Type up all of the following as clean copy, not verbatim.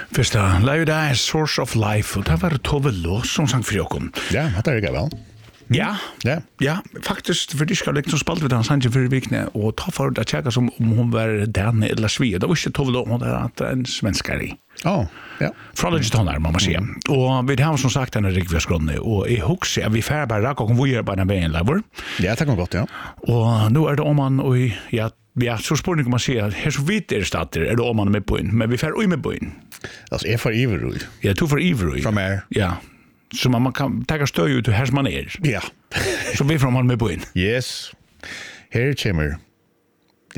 Första live där Source of Life och det var Tove Lo som sang för oss. Ja, det är väl. Ja, faktiskt för det ska liksom spalt vi den sanningen för vikne och ta för att checka som om hon var där eller Sverige. Det var inte Tove Lo hon är en svenskare. Ja. Från det stannar man säga. Och vi har som sagt en rikvärsgrund och I hooks är vi färd bara raka och vi gör bara en lever. Ja, det kan gott ja. Och nu är det om man och ja, så spår ni kan man säga här så vitt är stater är det om man med på in, men vi fär med på in. Alltså är för Iverui. Ja, två för Iverui. Från här. Ja. Så man kan ta stöd ut här som man är. Ja. Så vi från man med på in. Yes. Här kommer. Ja.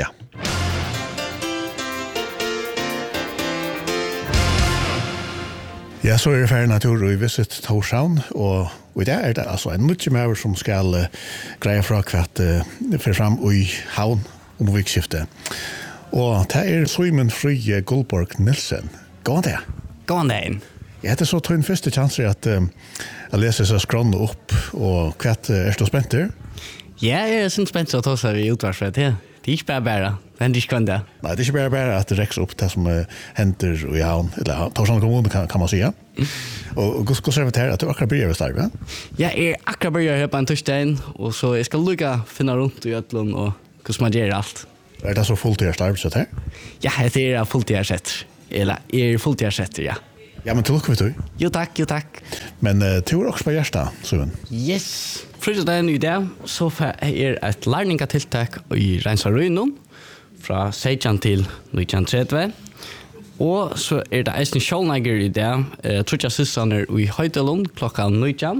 Ja, så är det färdig natur i Visit Torshavn och det är det alltså en mycket mer som ska greja fra kvart för fram i havn om vikskiftet. Och det är Simon Frie Gullborg Nilsen. Gå det. Ja, det är så tog en första chans att läsa sig skrona upp och kvart är så spänt där. Ja, jag är så spänt att ta sig i utvarsfett. Det är inte bara. Men det kan det. Nej, det är inte bara att det räcks upp det som händer i havn. Eller Torshavn kommun kan man säga. Och hur ser det här att du akkurat börjar starta, va? Ja, jag akkurat börjar här på en torsdag och så jag ska lugga finna runt i Götlund och hur man gör allt. Är det så fulltidsarbete så här? Ja, det är fulltidsarbete. Eller är fulltidsarbete, ja. Ja, men till lycka vet du. Jo, tack. Men du är också på hjärsta, Sven. Yes. Fredagen i dag så är ett lärningatiltak i Reinsarøynon fra 16 til 1930. Og så er det eisen kjolnager i dag, trutja syssaner i Høydelund klokka 19.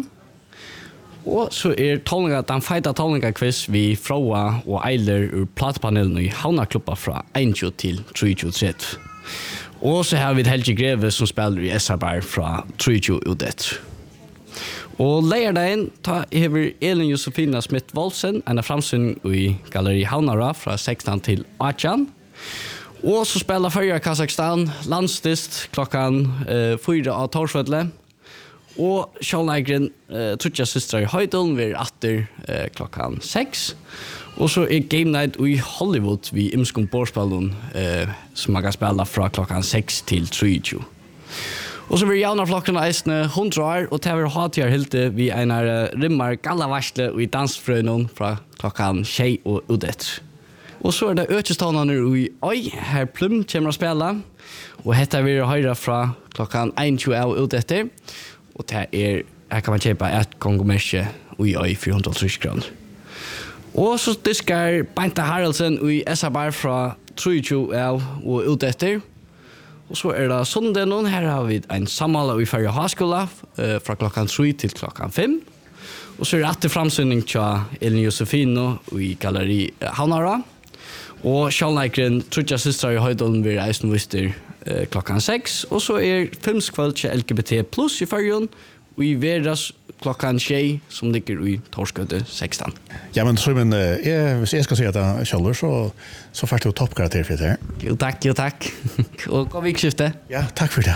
Og så er den feita tolninga-quiz vi Froa og Eiler ur platepanelen i Havnaklubba fra 21 til 23. Og så har vi Helge Greve som spiller i SR-bar fra 23 udet. Og leierdagen hever Elin Josefina Smith-Wolsen en framsyn i Galleri Havnara fra 16 til 18. Og så spelar Førja Kazakstan landstist klokkan 4 av Torsvedle. Og Kjolnegren trutja systrar i Høydalen ved atter klokkan 6. Og så Game Night i Hollywood vid Imskum Borspallon som man kan spela fra klokkan 6 til 23. Og så vil jaunarflokkene eisne 100 år, og det vil hatjar hilte vi einar rimmar gallavarsle i dansfrøynon fra klokkan 6 og udet. Og så det økestånene i Oi, her Plum kommer å spela, og hetta vil høyra fra klokkan 21 og udet. Og det her kan man kjøpa et kongomersje i Oi 430 kroner. Og så diskar Beinta Haraldsen i SR-bar fra 23 og udet. Og så det sondagen, her har vi en samhala i Førja Haskola fra klokkan 3 til klokkan 5. Og så det etter framsynning til Elin Josefino i Galleri Havnara. Og Kjolnegren trutja systrar i Høydalen ved Eisenvister klokkan 6. Og så filmskveld til LGBT plus i Førjon, og i Veras klokkan 6 som ligger i Torskøte 16. Ja, men Simon, hvis jeg skal si at jeg kjøller, så først du toppkarakter for det her. Jo, takk. Og god vikskifte. Ja, takk for det.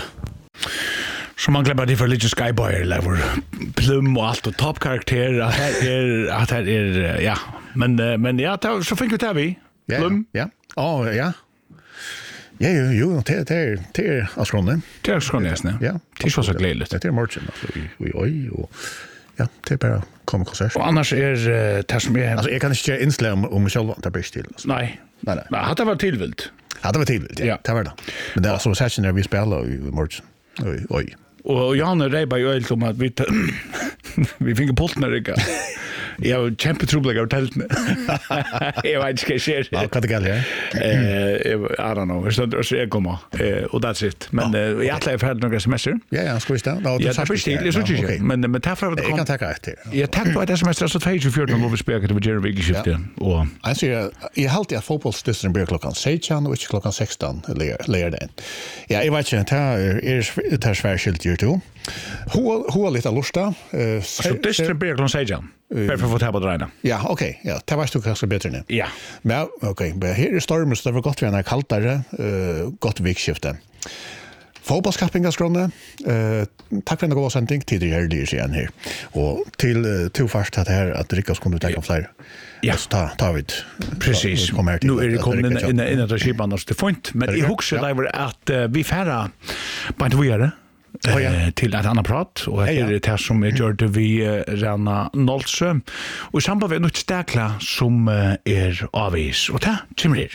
Så man glömmer det för lite Skyboy level Plum och allt och toppkaraktär att här är ja men ja så fick vi vi Plum ja ja jo det är astronomen det är astronomen ja det är så glädligt det är merchant vi oj och ja det är bara komma konsert och annars är det som är alltså jag kan inte inslämma om själva det bäst till nej hade varit tillvilt ja det var det men det är så session där vi spelar i merchant oj och Janne Reiba ju helt om att vi fick pultna rycka. Jag har kämpetrubbel av tältene. Jag vet inte vad ja, vad det gäller. I don't know. Så jag kommer. Och that's it. Men jag är färdig några semester. Ja, ska vi ställa? Ja, det är först det. Så tycker jag. Men tack för att du kom. Jag kan tacka efter. Jag tack för att semester så 24 när vi spelar det Jerry Vigskiftet. Och alltså jag har alltid fotbollsstunden börjar klockan 16 och klockan 16 lördagen. Ja, jag vet inte det är särskilt ju då. Hur lite lusta. Så det börjar klockan 16. För få ta på det. Ja, okej. Ja, det var ju kanske bättre nu. Ja. Men okej, men här är stormen så det var gott vi när kallare gott vikskifte. Fotbollskappingaskrone. Tack för en god sändning till det här lyser igen här. Och till först att här att Rickard skulle ta fler. Ja, ta vid. Precis. Nu är det kommit in i det skipanas till point, men i huset där att vi färra på inte vidare. Till ett annat prat och det är det som jag gjorde vi Rena Nolsö och i samband med något stäkla som är avis och det kommer det.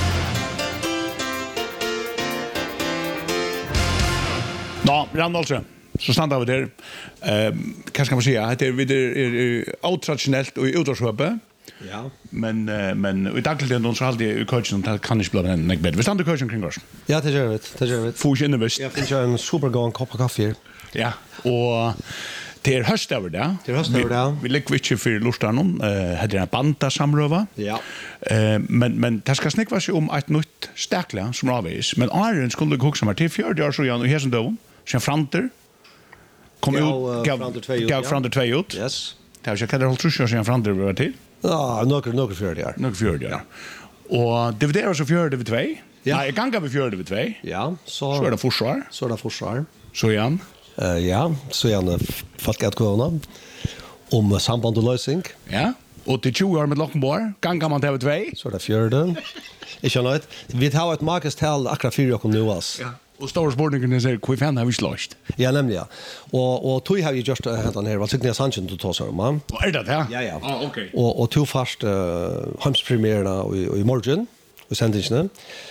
Ja, Rena Nolsö. Så stannar vi där. Kanske kan man säga att det är otraditionellt och utårsvöpe. Ja. Men i dagligdagen så alltid i coachen kan inte bli en bättre. Vi stannar coachen kring oss. Ja, det gör vi. Får ju invest. Jag finns en supergod kopp kaffe. Ja, och det är höst över det. Det är höst över det. Vi lägger inte för lustarna. Hade en banta samröva. Ja. Men det ska snäcka sig om ett nytt stäkla som avvis. Men Arjen skulle gå också till 4 år så igen och här som då. Sen framter kom ut gav framter 2 ut. Yes. Det har jag kallat håll trus sen framter var till. Ja, några 4 år. Några 4 år. Och det var så 4 över 2. Ja, jag kan gå 4 över 2. Ja, så är det försvar. Så igen. Ja, så igen folk att gå om samband och lösning. Ja. Och till 20 år med Lockenborg, kan man ta 2. Så det 4. Jag nöjd. Vi har ett markastal akra 4 och nu oss. Ja. Och stora spårningen säger hur fan har vi slåst. Ja, nämligen. Och tog har ju just den här vad tycker jag Sanchez du tar så man. Och är det här? Ja. Ja, okej. Och tog fast hemspremierna i morgon och sändningen.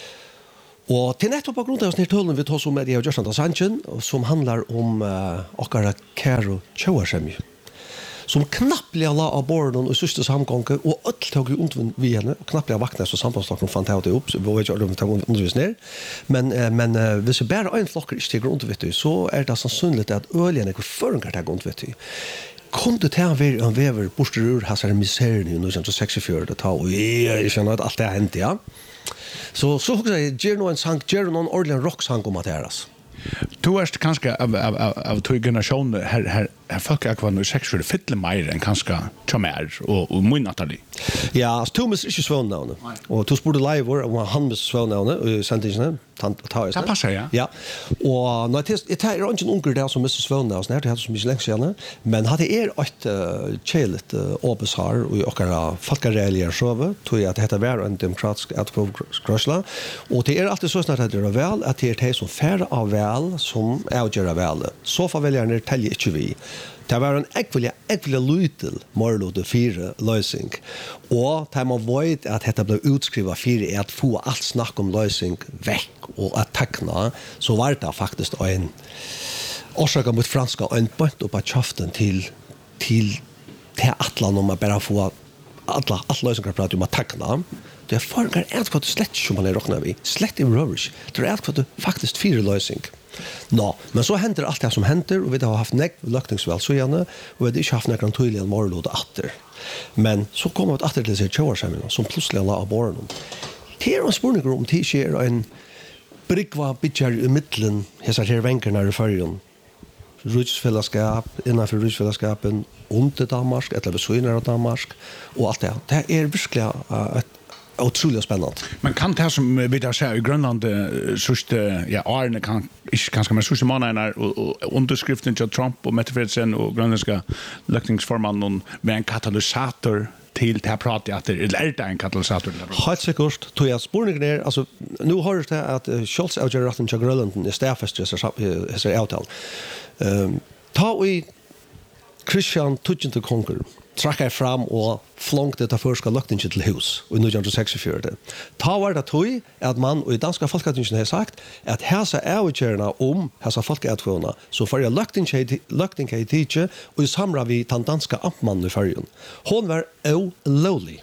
Och till nettopp på grund av den tullen vi tar som med jag just Sanchez som handlar om akara Caro Chowarsemi. Som knapplega la av borden och syster samgången och öll tog ju ont vi henne och knapplega vakna så samtalsstocken fann ta det upp så vi vet ju om tog undervis ner men hvis vi bara en flock inte går ont vet du så är det sannsynligt att öljen är förringar ta ont vet du kunde ta vi en väver borsterur hasar misär nu så 64 det ta och jag känner att allt det har hänt ja så hugger jag Gerno en sang Gerno ordentlig rock sang om att häras. Du är kanske av två generationer här folk är kvar nu 6 för fylla mer än kanske Tomer och Munatali. Ja, Thomas är ju svårnamn. Och du sporde live och han med svårnamn i sändningen. Det passar ja. Ja. Och när det är inte en onkel där som är svårnamn när det har så mycket länge sedan, men hade ett chelet obesar och några folkreliga show tror jag att det var en demokratisk utgångskrasla och det är alltid så snart att det är väl att det är som färd av väl som avgör väl. Så får väl gärna tälja inte vi. Det var en ekvelig lytel morlode 4 løsning. Og det man vet at dette ble utskrivet 4 at få alt snakk om løsning vekk og at tekna, så var det faktisk en årsaker mot franska og en bønt opp av kjøften til atlan om å bare få alle løsninger prater om å tekna. Det er foregår etkvatt slett som man er råkna vi. Slett i røvers. Det er etkvatt faktisk 4 løsning. Nå, men så händer allt det som händer och vi har haft lökningsväl så gärna och vi har inte haft några tydliga morlod atter. Men så kommer vi atter till sig tjoarsämmen som plötsligt la av borren. Det är en spurning om det sker en brygva bitjar i mittlen hesar här vänkerna i färgen. Rutsfällskap, innanför rutsfällskapen, under Danmark, eller besöjnar av Danmark och allt det. Det är verkligen ett otroligt spännande. Men kan det som vi där ser i Grönland sista Arne kan kanske med sista månaderna och underskriften till Trump och Mette Frederiksen och grönländska lökningsformannen med en katalysator till det här pratet att det är en katalysator. Helt säkert. Tog jag spårningen ner, alltså nu har det att Scholz avgör rätten till Grönland är stäffast i sig avtal. Ta vi Christian Tudjente Konker trackar fram och flångte det första löktingen till hus i 1964. Ta var det tog att man och i danska folkatingen har sagt att häsa avgörna om häsa folkatgåna så för jag löktingen i tidsje och i samra vi den danska amtmannen i färgen. Hon var olowlig.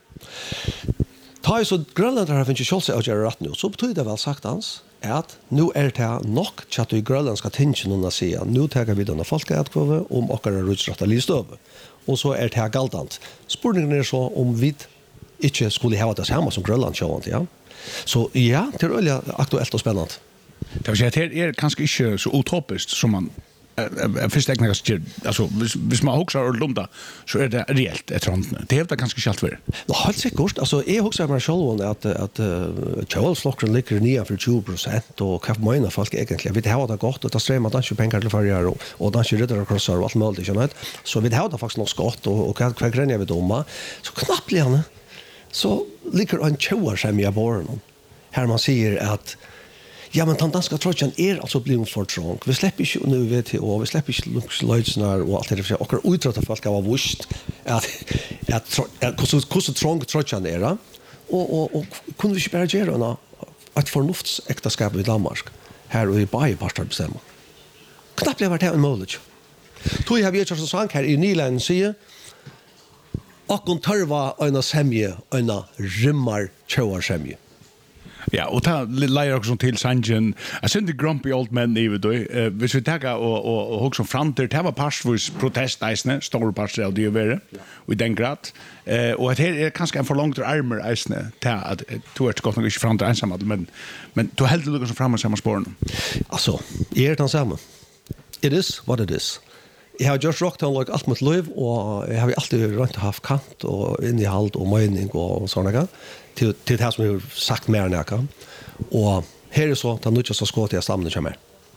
Ta så grönländare har finns Scholz avgöra rätt nu så betyder det väl sagt hans att nu är det nog chatta i grönländska tingen att säga nu tar vi den folkatgåva om och är rutsrätta listöv. Och så är det här galtant. Spurningen är så om vi inte skulle ha det samma som Grönland sjövant, ja. Så ja, det är väldigt aktuellt och spännande. Det vill säga att det är kanske inte så utopiskt som man Först jag kanske alltså hvis man också har lumta så är det reellt ett sånt. Det är ganska skalt för. Ja, helt säkert. Alltså är också man själv att Charles Flockren ligger ner för 20% och kan mina folk egentligen vi har det gott att sträma att inte pengar till förra och då kör det crossar och allt möjligt så något. Så vi har det faktiskt något skott och kvar gräns vi domma. Så knappt lärna. Så ligger en tjoar som jag born. Här man säger att ja, men den danska trotjan alltså blivit för trång. Vi släpper ju nu vet till och vi släpper ju luxlöjsnar och allt det där. Och utrata folk var vust att hur trång trotjan är. Och kunde vi bara göra ett förnuftsäktenskap i Danmark. Här och i Baje pastor bestämma. Knappt blev det en möjlighet. Tog jag vet så sån här i Nyland säger och hon törva en semje en rimmar tjoar semje. Ja, och ta lägger också till Sanjen. Jag syns det grumpy old men i då. Vi ska ta och också fram till det var passvus protestisne, stor pass av det över. Vi den grad. Och det är kanske en för långt armor isne ta att du är gott nog inte fram till ensam men du helt du så fram och samma spåren. Alltså, är det samma. It is what it is. Jag har just rocked on like allt mitt liv och jag har alltid runt haft kant och innehåll och mening och såna grejer. Till det som jag har sagt mer än jag kan. Och här är så att han inte så skåt jag stammen kommer.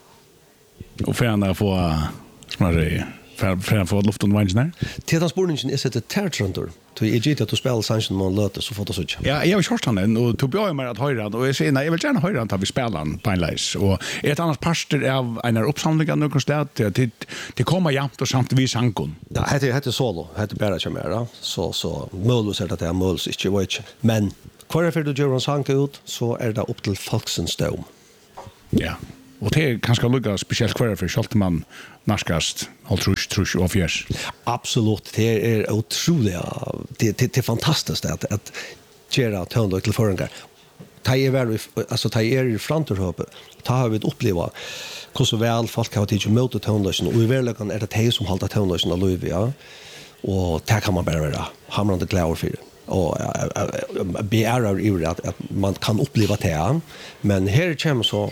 Och för att få smarre för att få luft under vagnen. Till den spårningen är det territorier. Du är gitt att du spelar sanchen man låter så får det så. Ja, jag har kört han och tog jag med att höra och jag säger nej, jag vill gärna höra att vi spelar på en läs och ett annat parster av en uppsamling av någon stad till komma jämt och samtidigt sankon. Ja, heter solo, heter bara chamera så mål så att det är mål så inte vet men kvar för du gör en sank ut så är det upp till folksens dom. Ja. Och det är ganska lugga speciellt kvar för Schaltman narskast trus och fjärs. Absolut, det är otroligt. Det är fantastiskt att göra töndag till förringar. Ta är i framtorhöp. Ta har vi uppleva hur så väl folk har tid mot töndagen och i verkligheten är det de som håller töndagen av liv, ja. Och det kan man bara vara hamrande glad för. Och begärar ju att man kan uppleva det, men här kommer så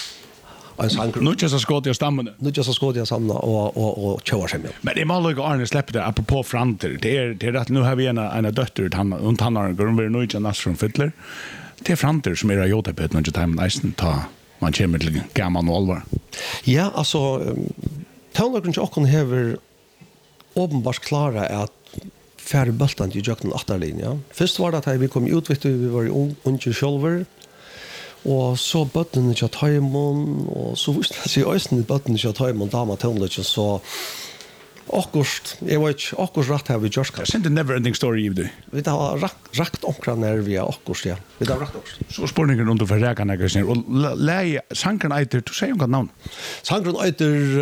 nu just så skott jag stammen. Nu just så skott jag samla och köra sig med. Men det måste ju Arne släppa det apropå framtid. Det är att nu har vi en dotter han har går nu inte nästan från fyller. Det är framtid som är jag gjort på ett något time nästan ta man kommer till gammal och allvar. Ja, alltså tonlagen och hon har uppenbart klara att färre bultan till jökten åttarlinja. Först var det att vi kom ut vet du vi var i under shoulder. Och så botten jag tar imon och så visst så östen botten jag tar imon dama tonlagen så akkurst, jag vet akkurst rätt har vi just kan. Sen det never ending story i det. Vi har rakt omkring när vi akkurst ja. Vi har rakt också. Så spårningen under för räkan jag sen och lägga sankern eiter du säger något namn. Sankern eiter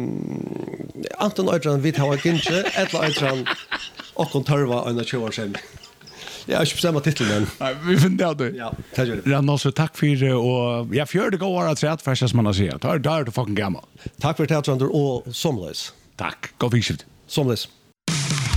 Anton Eidran vi har inte eller Eidran och kontorva en 20 år sen. Ja, jag bestämmer titeln. Nej, vi finner det. Ja, tack. Rann så tack för det och jag fjör det går att säga att färsas man säger. Tar det fucking gammal. Tack för det och somles. Tack. Gå vidare. Somles.